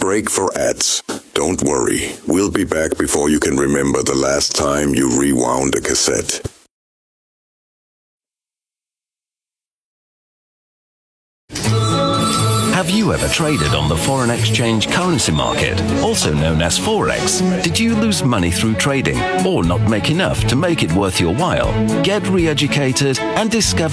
break for ads. Don't worry, we'll be back before you can remember the last time you rewound a cassette. Have you ever traded on the foreign exchange currency market, also known as Forex? Did you lose money through trading or not make enough to make it worth your while? Get re-educated and discover